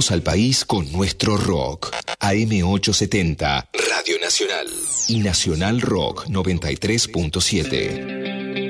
Conectamos al país con nuestro rock. AM870, Radio Nacional. Y Nacional Rock 93.7.